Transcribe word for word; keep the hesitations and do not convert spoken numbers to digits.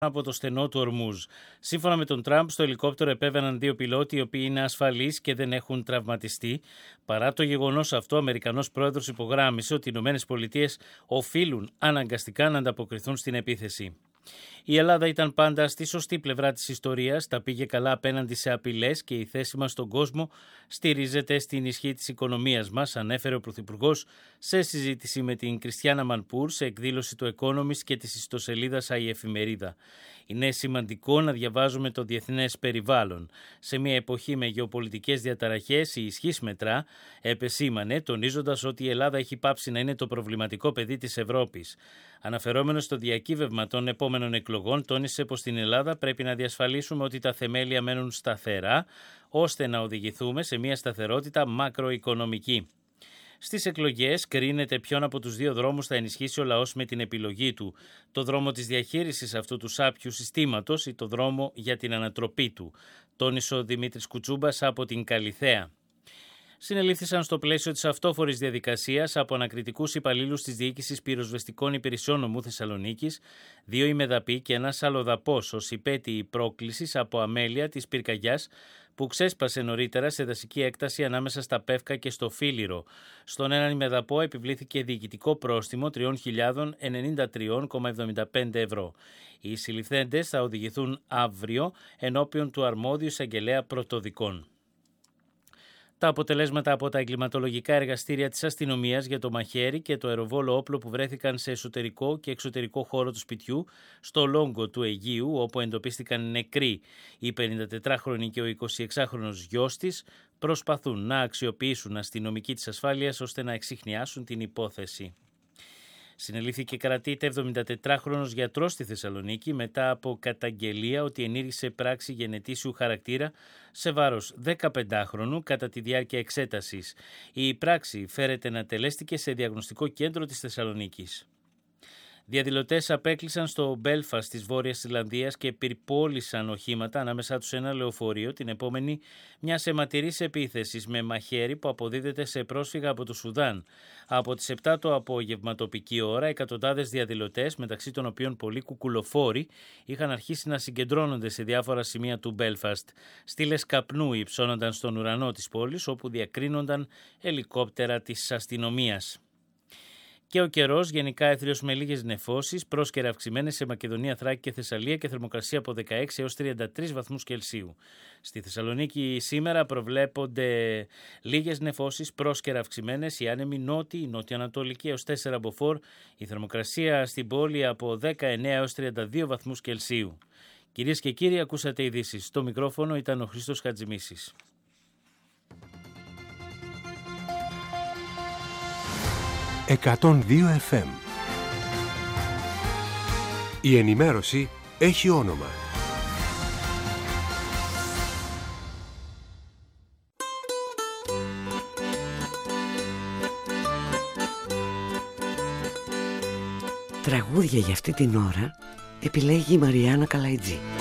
από το στενό του Ορμούζ. Σύμφωνα με τον Τραμπ, στο ελικόπτερο επέβαιναν δύο πιλότοι οι οποίοι είναι ασφαλείς και δεν έχουν τραυματιστεί. Παρά το γεγονός αυτό, ο Αμερικανός πρόεδρος υπογράμμισε ότι οι Ηνωμένες Πολιτείες οφείλουν αναγκαστικά να ανταποκριθούν στην επίθεση. Η Ελλάδα ήταν πάντα στη σωστή πλευρά της ιστορίας, τα πήγε καλά απέναντι σε απειλές και η θέση μας στον κόσμο στηρίζεται στην ισχύ της οικονομίας μας, ανέφερε ο Πρωθυπουργός σε συζήτηση με την Κριστιάνα Μανπούρ σε εκδήλωση του Economist και της ιστοσελίδας η Εφημερίδα. Είναι σημαντικό να διαβάζουμε το διεθνές περιβάλλον. Σε μια εποχή με γεωπολιτικές διαταραχές, η ισχύς μετρά, επεσήμανε, τονίζοντας ότι η Ελλάδα έχει πάψει να είναι το προβληματικό παιδί της Ευρώπης. Αναφερόμενος στο διακύβευμα των επόμενων εκλογών, τόνισε πως στην Ελλάδα πρέπει να διασφαλίσουμε ότι τα θεμέλια μένουν σταθερά, ώστε να οδηγηθούμε σε μια σταθερότητα μακροοικονομική. Στις εκλογές κρίνεται ποιον από τους δύο δρόμους θα ενισχύσει ο λαός με την επιλογή του. Το δρόμο της διαχείρισης αυτού του σάπιου συστήματος ή το δρόμο για την ανατροπή του, τόνισε ο Δημήτρης Κουτσούμπας από την Καλιθέα. Συνελήφθησαν στο πλαίσιο της αυτόφορης διαδικασίας από ανακριτικούς υπαλλήλους της Διοίκησης Πυροσβεστικών Υπηρεσιών Νομού Θεσσαλονίκης, δύο ημεδαποί και ένας αλλοδαπός ως υπέτειοι πρόκλησης από αμέλεια της πυρκαγιάς που ξέσπασε νωρίτερα σε δασική έκταση ανάμεσα στα Πεύκα και στο Φίλιρο. Στον έναν ημεδαπό επιβλήθηκε διοικητικό πρόστιμο τρεις χιλιάδες ενενήντα τρία κόμμα εβδομήντα πέντε ευρώ. Οι συλληφθέντες θα οδηγηθούν αύριο ενώπιον του αρμόδιου εισαγγελέα πρωτοδικών. Τα αποτελέσματα από τα εγκληματολογικά εργαστήρια της αστυνομίας για το μαχαίρι και το αεροβόλο όπλο που βρέθηκαν σε εσωτερικό και εξωτερικό χώρο του σπιτιού στο Λόγκο του Αιγείου, όπου εντοπίστηκαν νεκροί. Η πενηντατετράχρονη και ο εικοσιεξάχρονος γιος της προσπαθούν να αξιοποιήσουν αστυνομική της ασφάλειας ώστε να εξιχνιάσουν την υπόθεση. Συνελήφθηκε και κρατείται εβδομηντατετράχρονος γιατρός στη Θεσσαλονίκη μετά από καταγγελία ότι ενήργησε πράξη γενετήσιου χαρακτήρα σε βάρος δεκαπεντάχρονου κατά τη διάρκεια εξέτασης. Η πράξη φέρεται να τελέστηκε σε διαγνωστικό κέντρο της Θεσσαλονίκης. Διαδηλωτές απέκλεισαν στο Μπέλφαστ της Βόρειας Ιρλανδίας και πυρπόλησαν οχήματα ανάμεσά τους σε ένα λεωφορείο την επόμενη μιας αιματηρής επίθεσης με μαχαίρι που αποδίδεται σε πρόσφυγα από το Σουδάν. Από τις επτά το απόγευμα τοπική ώρα, εκατοντάδες διαδηλωτές, μεταξύ των οποίων πολλοί κουκουλοφόροι, είχαν αρχίσει να συγκεντρώνονται σε διάφορα σημεία του Μπέλφαστ. Στήλες καπνού υψώνονταν στον ουρανό της πόλης, όπου διακρίνονταν ελικόπτερα της αστυνομίας. Και ο καιρός γενικά έθριος με λίγες νεφώσεις, πρόσκαιρα αυξημένες σε Μακεδονία, Θράκη και Θεσσαλία και θερμοκρασία από δεκαέξι έως τριάντα τρεις βαθμούς Κελσίου. Στη Θεσσαλονίκη σήμερα προβλέπονται λίγες νεφώσεις, πρόσκαιρα αυξημένες, οι άνεμοι νότιοι, νότιο-ανατολική έως τέσσερα μποφόρ, η θερμοκρασία στην πόλη από δεκαεννέα έως τριάντα δύο βαθμούς Κελσίου. Κυρίες και κύριοι, ακούσατε ειδήσεις. Στο μικρόφωνο ήταν ο Χρήστος Χατζημίσης. εκατόν δύο εφ εμ. Η ενημέρωση έχει όνομα. Τραγούδια για αυτή την ώρα επιλέγει η Μαριάννα Καλαϊτζή.